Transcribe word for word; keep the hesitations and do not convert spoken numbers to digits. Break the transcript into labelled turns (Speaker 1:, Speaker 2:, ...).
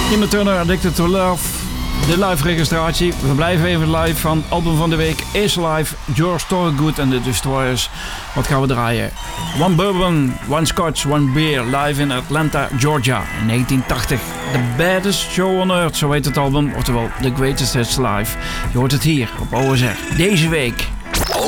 Speaker 1: Tina Turner, Addicted to Love. De live registratie. We blijven even live van album van de week. Is Live, George Thorogood en The Destroyers. Wat gaan we draaien? One Bourbon, One Scotch, One Beer. Live in Atlanta, Georgia in negentien tachtig. The Baddest Show on Earth, zo heet het album. Oftewel, The Greatest Hits Live. Je hoort het hier op O S R. Deze week.